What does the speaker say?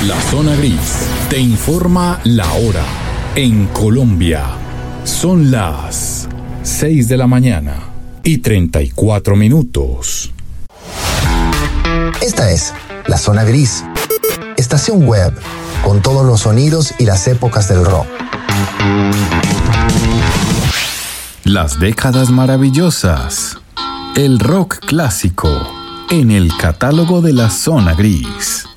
La Zona Gris te informa la hora. En Colombia son las 6 de la mañana y 34 minutos. Esta es La Zona Gris, estación web con todos los sonidos y las épocas del rock. Las décadas maravillosas. El rock clásico en el catálogo de La Zona Gris.